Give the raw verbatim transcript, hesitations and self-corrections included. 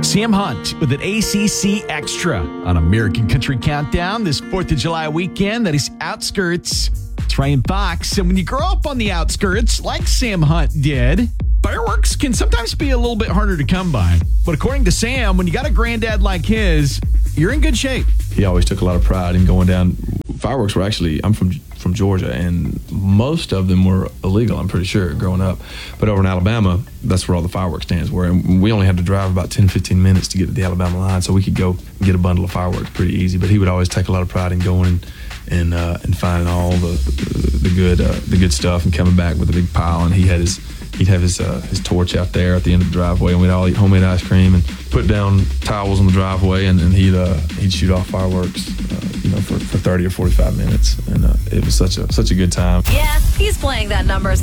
Sam Hunt with an A C C Extra on American Country Countdown this fourth of July weekend. That is Outskirts. It's Ryan Fox. And when you grow up on the outskirts, like Sam Hunt did, fireworks can sometimes be a little bit harder to come by. But according to Sam, when you got a granddad like his, you're in good shape. He always took a lot of pride in going down. Fireworks were actually, I'm from from Georgia, and most of them were illegal, I'm pretty sure, growing up. But over in Alabama, that's where all the fireworks stands were. And we only had to drive about ten, fifteen minutes to get to the Alabama line, so we could go and get a bundle of fireworks pretty easy. But he would always take a lot of pride in going and and, uh, and finding all the the good uh, the good stuff and coming back with a big pile. And he had his he'd have his uh, his torch out there at the end of the driveway, and we'd all eat homemade ice cream and put down towels on the driveway, and, and he'd uh, he'd shoot off fireworks, uh, you know, for, for thirty or forty-five minutes, and uh, it was such a such a good time. Yeah, he's playing that numbers